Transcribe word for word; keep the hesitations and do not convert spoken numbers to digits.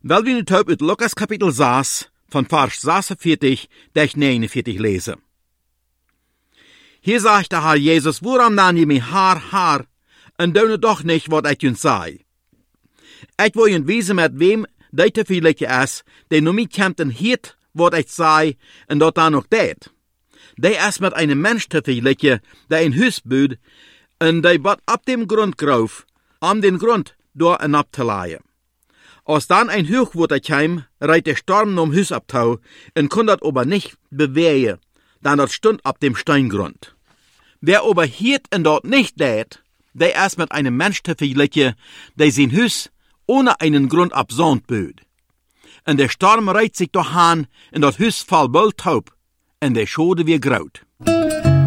Weil wir nu taub uit Lukas Kapitel sechs, von Vers sechsundvierzig bis neunundvierzig lesen. Hier sagt der Herr Jesus, woran nan je mich haar, haar, en doen doch nicht, wat ik jun sei. Ik wil jun wiesen met wem dit te vieletje is, die nu mij komt en hiet, wat ik sei, en dat dan nog deed. Die is met een mens te vieletje, die een huis bouwt, en die wat op dem grond groef, om den grond door en op te laaien. Als dan een hoogwater kwam, rijdt de storm om huis op touw, en kon dat aber nicht bewegen, dan dat stond op dem steingrund. Wer aber hiet en dort nicht deed, der ist mit einem Mensch te vergleichen, der sein Hus ohne einen Grund absond böd. Und der Sturm reiht sich doch an, und das Hus fall bald taub, und der Schode wie graut.